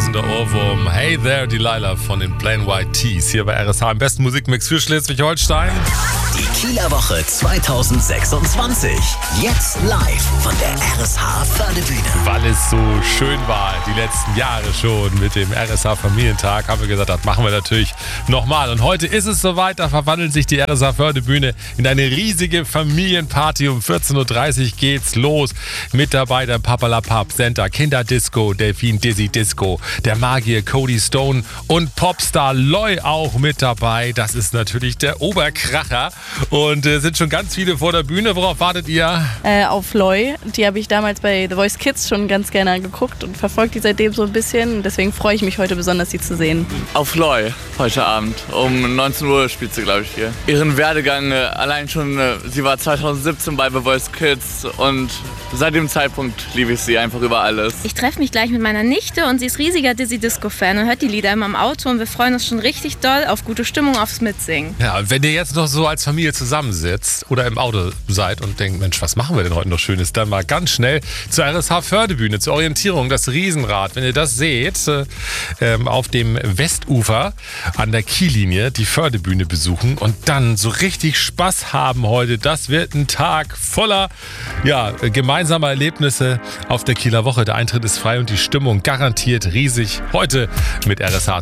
Tausender Ohrwurm. Hey there, Delilah von den Plain White Tees. Hier bei RSH im besten Musikmix für Schleswig-Holstein. Die Kieler Woche 2026. Jetzt live von der RSH Fördebühne. Weil es so schön war, die letzten Jahre schon mit dem RSH Familientag, haben wir gesagt, das machen wir natürlich nochmal. Und heute ist es soweit, da verwandelt sich die RSH Fördebühne in eine riesige Familienparty. Um 14.30 Uhr geht's los. Mit dabei der Papalapap Center, Kinderdisco, Delfin Dizzy Disco, der Magier Cody Stone und Popstar Loy auch mit dabei. Das ist natürlich der Oberkracher. Und sind schon ganz viele vor der Bühne. Worauf wartet ihr? Auf Loy. Die habe ich damals bei The Voice Kids schon ganz gerne angeguckt und verfolgt die seitdem so ein bisschen. Deswegen freue ich mich heute besonders, sie zu sehen. Auf Loy heute Abend. Um 19 Uhr spielt sie, glaube ich, hier. Ihren Werdegang allein schon, sie war 2017 bei The Voice Kids und seit dem Zeitpunkt liebe ich sie einfach über alles. Ich treffe mich gleich mit meiner Nichte und sie ist riesiger Dizzy Disco Fan und hört die Lieder immer im Auto und wir freuen uns schon richtig doll auf gute Stimmung, aufs Mitsingen. Ja, und wenn ihr jetzt noch so als Familie zusammensitzt oder im Auto seid und denkt, Mensch, was machen wir denn heute noch Schönes, dann mal ganz schnell zur RSH Fördebühne, zur Orientierung, das Riesenrad. Wenn ihr das seht, auf dem Westufer an der Kiellinie die Fördebühne besuchen und dann so richtig Spaß haben heute. Das wird ein Tag voller gemeinsamer Erlebnisse auf der Kieler Woche. Der Eintritt ist frei und die Stimmung garantiert riesig. Heute mit RSH